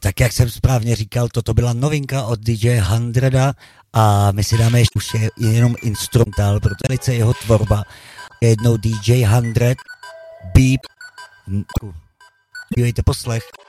tak jak jsem správně říkal, toto byla novinka od DJ Hundreda a my si dáme ještě už jenom instrumentál, protože jeho tvorba je jednou DJ 100 Beep. Dívejte poslech.